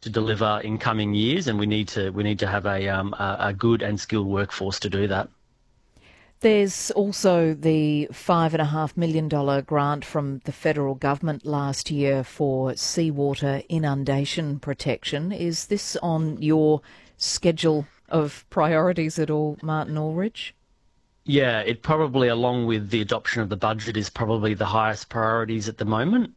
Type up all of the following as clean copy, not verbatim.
to deliver in coming years, and we need to have a good and skilled workforce to do that. There's also the $5.5 million grant from the federal government last year for seawater inundation protection. Is this on your schedule of priorities at all, Martin Ulrich? Yeah, it probably, along with the adoption of the budget, is probably the highest priorities at the moment.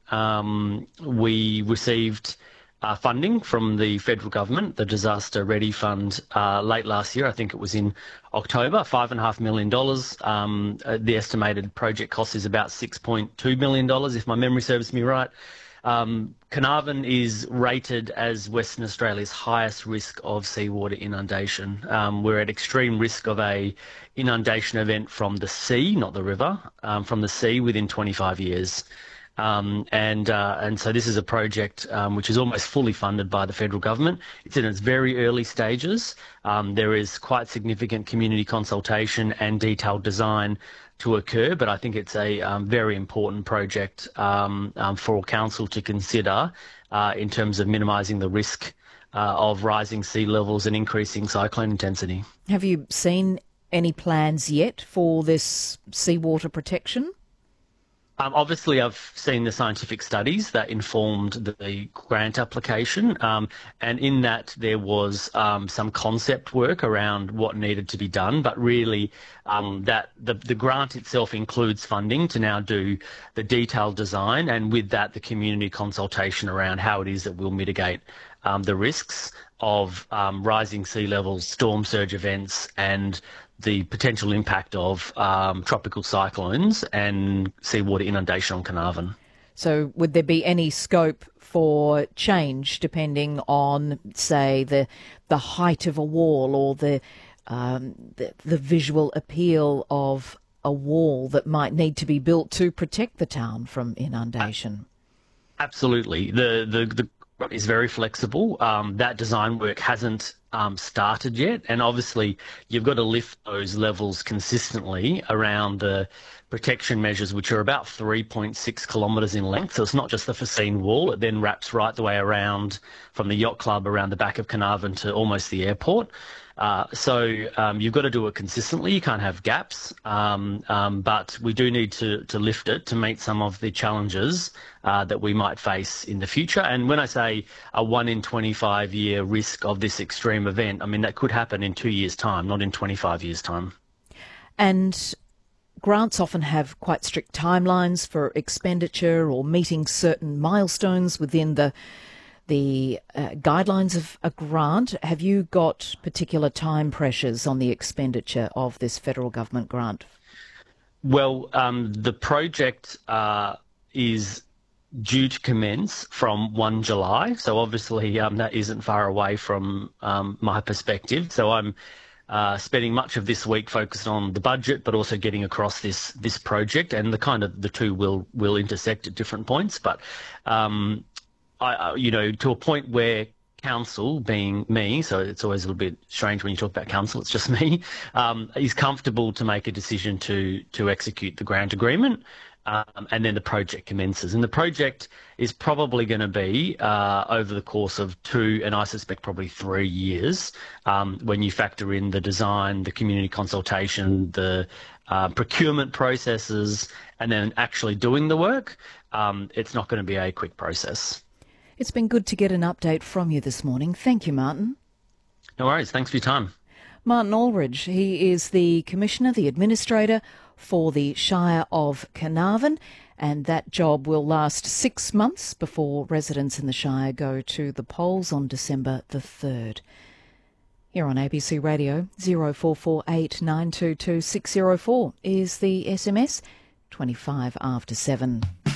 We received funding from the federal government, the Disaster Ready Fund, late last year. I think it was in October, $5.5 million. The estimated project cost is about $6.2 million, if my memory serves me right. Carnarvon is rated as Western Australia's highest risk of seawater inundation. We're at extreme risk of a inundation event from the sea, not the river, from the sea within 25 years. And so this is a project which is almost fully funded by the federal government. It's in its very early stages. There is quite significant community consultation and detailed design to occur, but I think it's a very important project for council to consider in terms of minimising the risk of rising sea levels and increasing cyclone intensity. Have you seen any plans yet for this seawater protection? Obviously, I've seen the scientific studies that informed the grant application, and in that there was some concept work around what needed to be done, but really that the grant itself includes funding to now do the detailed design, and with that the community consultation around how it is that we'll mitigate the risks of rising sea levels, storm surge events, and the potential impact of tropical cyclones and seawater inundation on Carnarvon. So would there be any scope for change depending on, say, the height of a wall or the visual appeal of a wall that might need to be built to protect the town from inundation? Absolutely. The is very flexible. That design work hasn't started yet, and obviously you've got to lift those levels consistently around the protection measures, which are about 3.6 kilometres in length. So it's not just the Facine wall, it then wraps right the way around from the yacht club around the back of Carnarvon to almost the airport. So you've got to do it consistently. You can't have gaps, but we do need to lift it to meet some of the challenges that we might face in the future. And when I say a 1 in 25 year risk of this extreme event, I mean that could happen in 2 years' time, not in 25 years' time. And grants often have quite strict timelines for expenditure or meeting certain milestones within the guidelines of a grant. Have you got particular time pressures on the expenditure of this federal government grant? Well, the project is due to commence from 1 July. So obviously that isn't far away from my perspective. So I'm spending much of this week focused on the budget, but also getting across this project, and the two will intersect at different points. But to a point where council, being me, so it's always a little bit strange when you talk about council, it's just me, is comfortable to make a decision to execute the grant agreement, and then the project commences. And the project is probably going to be over the course of 2, and I suspect probably 3 years, when you factor in the design, the community consultation, the procurement processes, and then actually doing the work. It's not going to be a quick process. It's been good to get an update from you this morning. Thank you, Martin. No worries. Thanks for your time. Martin Ulrich, he is the Commissioner, the Administrator for the Shire of Carnarvon, and that job will last 6 months before residents in the Shire go to the polls on December the 3rd. Here on ABC Radio, 0448 922 604 is the SMS, 25 after 7.